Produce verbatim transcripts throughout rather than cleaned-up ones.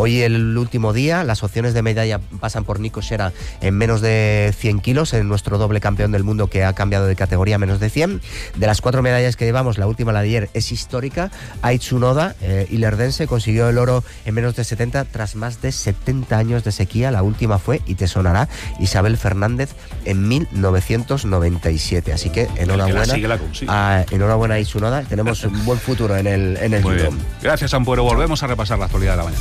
Hoy el último día, las opciones de medalla pasan por Nico Schera en menos de cien kilos, en nuestro doble campeón del mundo que ha cambiado de categoría a menos de cien. De las cuatro medallas que llevamos, la última, la de ayer, es histórica. Ai Tsunoda, eh, ilerdense, consiguió el oro en menos de setenta tras más de setenta años de sequía. La última fue, y te sonará, Isabel Fernández en mil novecientos noventa y siete. Así que enhorabuena. Que la sigue, la a, enhorabuena a Ai Tsunoda. Tenemos un buen futuro en el, en el Muy judo. bien. Gracias, Ampuero. Volvemos a repasar la actualidad de la mañana.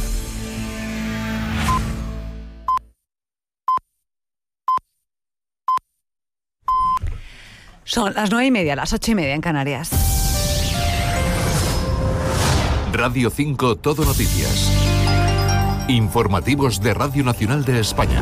Son las nueve y media, las ocho y media en Canarias. Radio cinco Todo Noticias. Informativos de Radio Nacional de España.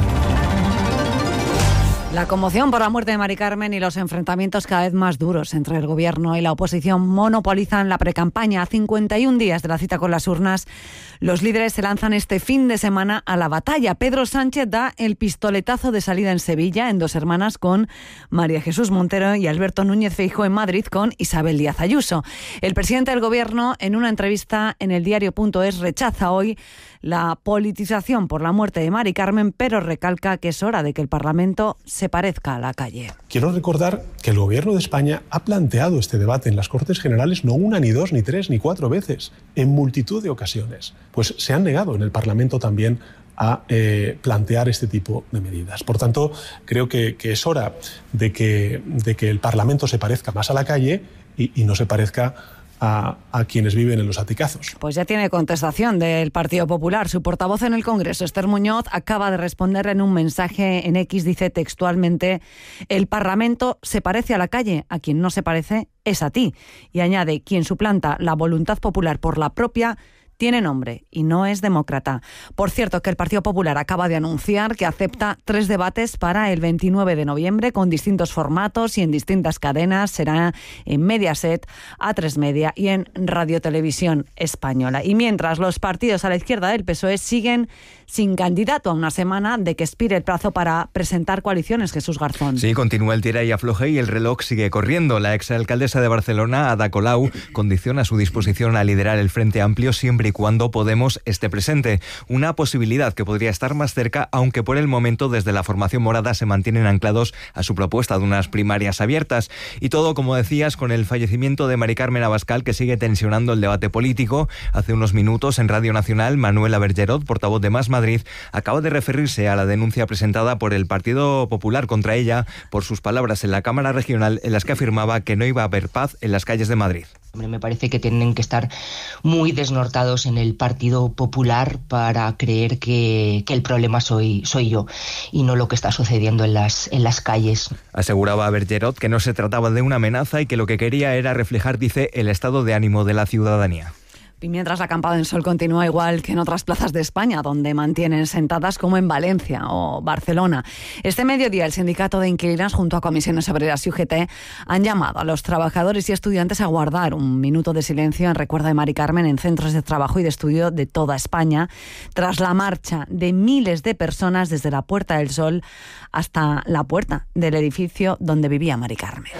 La conmoción por la muerte de Mari Carmen y los enfrentamientos cada vez más duros entre el gobierno y la oposición monopolizan la precampaña. A cincuenta y un días de la cita con las urnas, los líderes se lanzan este fin de semana a la batalla. Pedro Sánchez da el pistoletazo de salida en Sevilla, en Dos Hermanas, con María Jesús Montero, y Alberto Núñez Feijóo en Madrid con Isabel Díaz Ayuso. El presidente del gobierno, en una entrevista en el diario punto es, rechaza hoy la politización por la muerte de Mari Carmen, pero recalca que es hora de que el Parlamento se parezca a la calle. Quiero recordar que el Gobierno de España ha planteado este debate en las Cortes Generales no una, ni dos, ni tres, ni cuatro veces, en multitud de ocasiones. Pues se han negado en el Parlamento también a eh, plantear este tipo de medidas. Por tanto, creo que, que es hora de que, de que el Parlamento se parezca más a la calle y, y no se parezca A, a quienes viven en los aticazos. Pues ya tiene contestación del Partido Popular. Su portavoz en el Congreso, Esther Muñoz, acaba de responder en un mensaje en X. Dice textualmente: el Parlamento se parece a la calle, a quien no se parece es a ti. Y añade: quien suplanta la voluntad popular por la propia tiene nombre y no es demócrata. Por cierto, que el Partido Popular acaba de anunciar que acepta tres debates para el veintinueve de noviembre con distintos formatos y en distintas cadenas. Será en Mediaset, A tres Media y en Radio Televisión Española. Y mientras los partidos a la izquierda del P S O E siguen sin candidato a una semana de que expire el plazo para presentar coaliciones, Jesús Garzón. Sí, continúa el tira y afloje y el reloj sigue corriendo. La exalcaldesa de Barcelona, Ada Colau, condiciona su disposición a liderar el Frente Amplio siempre y cuando Podemos esté presente. Una posibilidad que podría estar más cerca, aunque por el momento desde la formación morada se mantienen anclados a su propuesta de unas primarias abiertas. Y todo, como decías, con el fallecimiento de Mari Carmen Abascal, que sigue tensionando el debate político. Hace unos minutos en Radio Nacional, Manuela Bergerot, portavoz de Más Madrid, acaba de referirse a la denuncia presentada por el Partido Popular contra ella por sus palabras en la Cámara Regional, en las que afirmaba que no iba a haber paz en las calles de Madrid. Hombre, me parece que tienen que estar muy desnortados en el Partido Popular para creer que, que el problema soy, soy yo y no lo que está sucediendo en las, en las calles. Aseguraba Bergerot que no se trataba de una amenaza y que lo que quería era reflejar, dice, el estado de ánimo de la ciudadanía. Y mientras la acampada en sol continúa igual que en otras plazas de España, donde mantienen sentadas, como en Valencia o Barcelona. Este mediodía el Sindicato de Inquilinas junto a Comisiones Obreras y U G T han llamado a los trabajadores y estudiantes a guardar un minuto de silencio en recuerdo de Mari Carmen en centros de trabajo y de estudio de toda España, tras la marcha de miles de personas desde la Puerta del Sol hasta la puerta del edificio donde vivía Mari Carmen.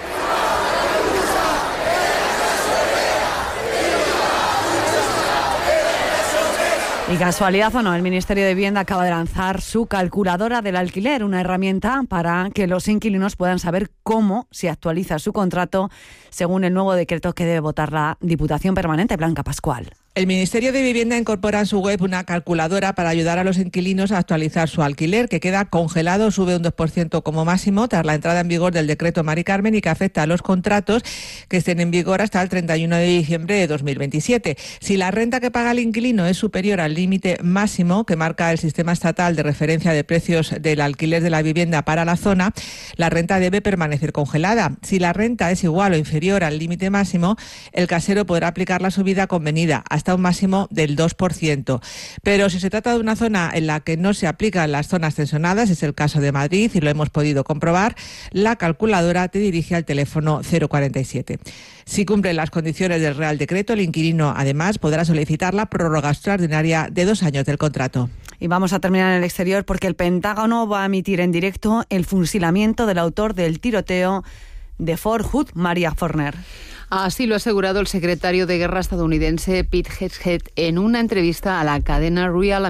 Y casualidad o no, el Ministerio de Vivienda acaba de lanzar su calculadora del alquiler, una herramienta para que los inquilinos puedan saber cómo se actualiza su contrato según el nuevo decreto que debe votar la Diputación Permanente. Blanca Pascual. El Ministerio de Vivienda incorpora en su web una calculadora para ayudar a los inquilinos a actualizar su alquiler, que queda congelado, sube un dos por ciento como máximo tras la entrada en vigor del decreto Mari Carmen y que afecta a los contratos que estén en vigor hasta el treinta y uno de diciembre de dos mil veintisiete. Si la renta que paga el inquilino es superior al límite máximo que marca el Sistema Estatal de Referencia de Precios del Alquiler de la Vivienda para la zona, la renta debe permanecer congelada. Si la renta es igual o inferior al límite máximo, el casero podrá aplicar la subida convenida hasta un máximo del dos por ciento. Pero si se trata de una zona en la que no se aplican las zonas tensionadas, es el caso de Madrid y lo hemos podido comprobar, la calculadora te dirige al teléfono cero cuarenta y siete. Si cumplen las condiciones del Real Decreto, el inquilino además podrá solicitar la prórroga extraordinaria de dos años del contrato. Y vamos a terminar en el exterior porque el Pentágono va a emitir en directo el fusilamiento del autor del tiroteo de Fort Hood, Maria Forner. Así lo ha asegurado el secretario de Guerra estadounidense Pete Hegseth en una entrevista a la cadena Real